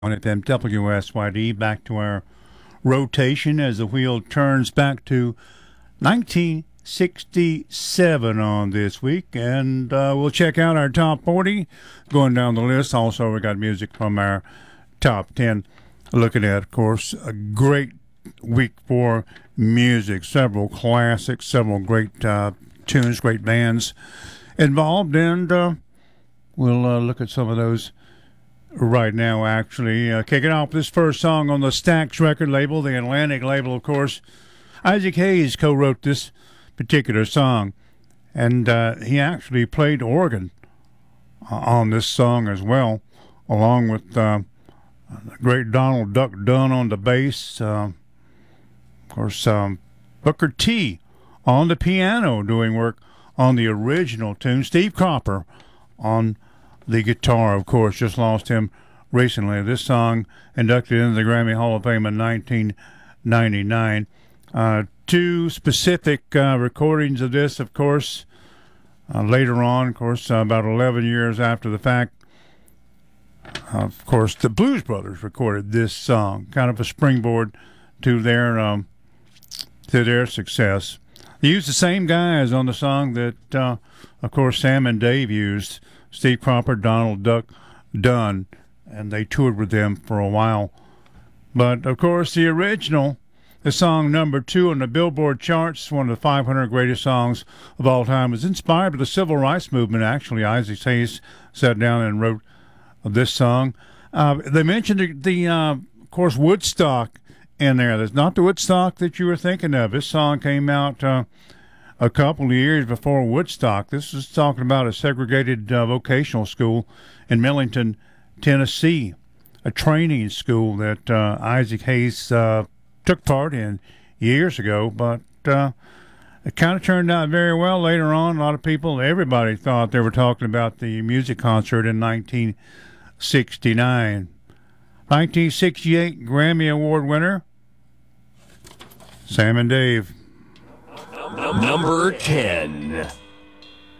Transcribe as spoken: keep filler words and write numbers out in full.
On F M W S Y D, back to our rotation as the wheel turns back to nineteen sixty-seven on this week, and uh, we'll check out our top forty going down the list. Also, we got music from our top ten. Looking at, of course, a great week for music. Several classics, several great uh, tunes, great bands involved, and uh, we'll uh, look at some of those right now, actually. Uh, kicking off this first song on the Stax record label, the Atlantic label, of course. Isaac Hayes co-wrote this particular song, and uh, he actually played organ uh, on this song as well, along with uh, the great Donald Duck Dunn on the bass. Uh, of course, um, Booker T on the piano doing work on the original tune. Steve Cropper on the guitar, of course. Just lost him recently. This song inducted into the Grammy Hall of Fame in nineteen ninety-nine. Uh, two specific uh, recordings of this, of course, uh, later on, of course, uh, about eleven years after the fact. Uh, of course, the Blues Brothers recorded this song, kind of a springboard to their um, to their success. They used the same guys on the song that, uh, of course, Sam and Dave used. Steve Cropper, Donald Duck Dunn, and they toured with them for a while. But, of course, the original, the song number two on the Billboard charts, one of the five hundred greatest songs of all time, was inspired by the Civil Rights Movement. Actually, Isaac Hayes sat down and wrote this song. Uh, they mentioned the, the uh, of course, Woodstock in there. That's not the Woodstock that you were thinking of. This song came out uh, a couple of years before Woodstock. This is talking about a segregated uh, vocational school in Millington, Tennessee, a training school that uh, Isaac Hayes uh, took part in years ago, but uh, it kind of turned out very well later on. A lot of people, everybody thought they were talking about the music concert in nineteen sixty-nine. nineteen sixty-eight Grammy Award winner, Sam and Dave. Number ten.